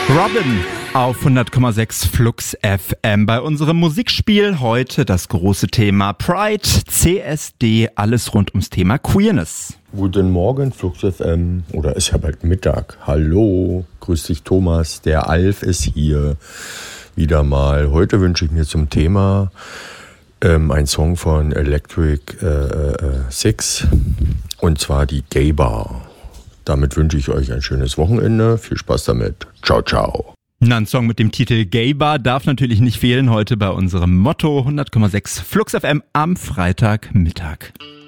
Robin auf 100,6 Flux FM. Bei unserem Musikspiel heute das große Thema Pride, CSD, alles rund ums Thema Queerness. Guten Morgen, Flux FM. Oder ist ja bald Mittag. Hallo, grüß dich Thomas. Der Alf ist hier wieder mal. Heute wünsche ich mir zum Thema einen Song von Electric Six. Und zwar die Gay Bar. Damit wünsche ich euch ein schönes Wochenende. Viel Spaß damit. Ciao, ciao. Ein Song mit dem Titel Gay Bar darf natürlich nicht fehlen heute bei unserem Motto 100,6 Flux FM am Freitagmittag.